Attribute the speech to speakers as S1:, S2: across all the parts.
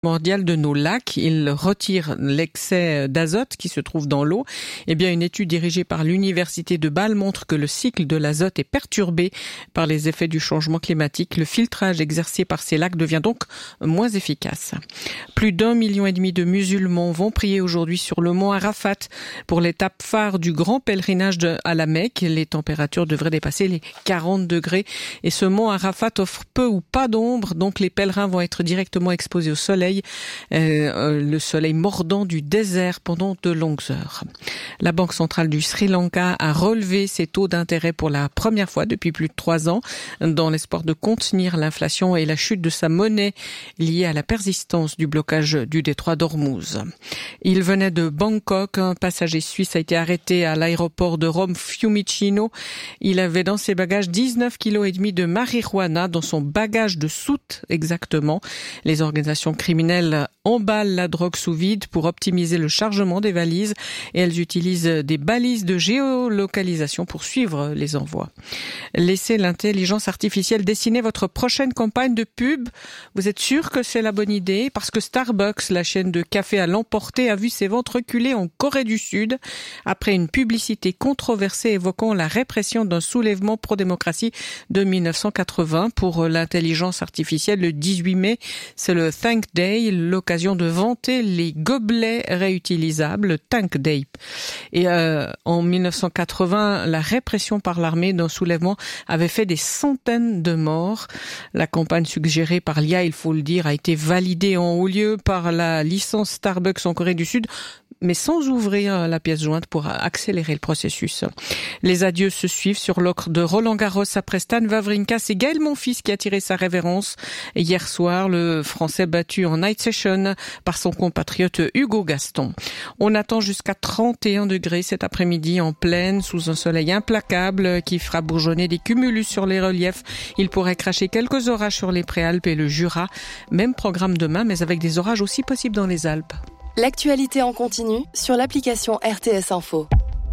S1: Primordial de nos lacs. Il retire l'excès d'azote qui se trouve dans l'eau. Eh bien, une étude dirigée par l'Université de Bâle montre que le cycle de l'azote est perturbé par les effets du changement climatique. Le filtrage exercé par ces lacs devient donc moins efficace. Plus d'1,5 million de musulmans vont prier aujourd'hui sur le mont Arafat pour l'étape phare du grand pèlerinage à la Mecque. Les températures devraient dépasser les 40 degrés et ce mont Arafat offre peu ou pas d'ombre, donc les pèlerins vont être directement exposés au soleil. Le soleil mordant du désert pendant de longues heures. La Banque centrale du Sri Lanka a relevé ses taux d'intérêt pour la première fois depuis plus de 3 ans dans l'espoir de contenir l'inflation et la chute de sa monnaie liée à la persistance du blocage du détroit d'Ormuz. Il venait de Bangkok. Un passager suisse a été arrêté à l'aéroport de Rome Fiumicino. Il avait dans ses bagages 19,5 kg de marijuana dans son bagage de soute exactement. Les organisations criminelles emballent la drogue sous vide pour optimiser le chargement des valises et elles utilisent des balises de géolocalisation pour suivre les envois. Laissez l'intelligence artificielle dessiner votre prochaine campagne de pub. Vous êtes sûr que c'est la bonne idée? Parce que Starbucks, la chaîne de café à l'emporter, a vu ses ventes reculer en Corée du Sud après une publicité controversée évoquant la répression d'un soulèvement pro-démocratie de 1980. Pour l'intelligence artificielle, le 18 mai, c'est le Thank Day, l'occasion de vanter les gobelets réutilisables, Tank Day. Et en 1980, la répression par l'armée d'un soulèvement avait fait des centaines de morts. La campagne suggérée par l'IA, il faut le dire, a été validée en haut lieu par la licence Starbucks en Corée du Sud, mais sans ouvrir la pièce jointe pour accélérer le processus. Les adieux se suivent sur l'ocre de Roland Garros après Stan Wawrinka. C'est Gaël Monfils qui a tiré sa révérence. Hier soir, le Français battu en night session par son compatriote Hugo Gaston. On attend jusqu'à 31 degrés cet après-midi en plaine, sous un soleil implacable qui fera bourgeonner des cumulus sur les reliefs. Il pourrait cracher quelques orages sur les Préalpes et le Jura. Même programme demain, mais avec des orages aussi possibles dans les Alpes.
S2: L'actualité en continu sur l'application RTS Info.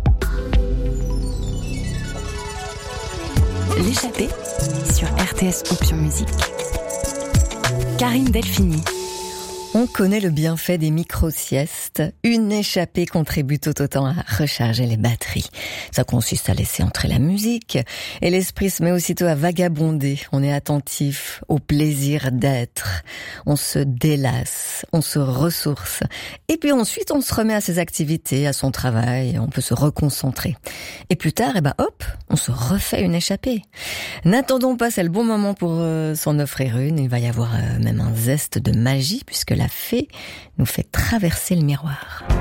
S3: L'échappée sur RTS Option Musique. Karine Delphini.
S4: On connaît le bienfait des micro-siestes. Une échappée contribue tout autant à recharger les batteries. Ça consiste à laisser entrer la musique et l'esprit se met aussitôt à vagabonder. On est attentif au plaisir d'être. On se délasse, on se ressource. Et puis ensuite, on se remet à ses activités, à son travail. On peut se reconcentrer. Et plus tard, hop, on se refait une échappée. N'attendons pas, c'est le bon moment pour s'en offrir une. Il va y avoir même un zeste de magie puisque la fée nous fait traverser le miroir.